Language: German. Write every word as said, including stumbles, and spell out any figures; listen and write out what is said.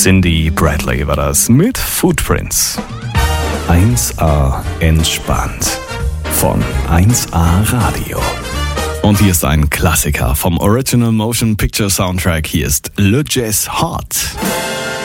Cindy Bradley war das mit Footprints. eins A entspannt von eins A Radio. Und hier ist ein Klassiker vom Original Motion Picture Soundtrack. Hier ist Le Jazz Hot.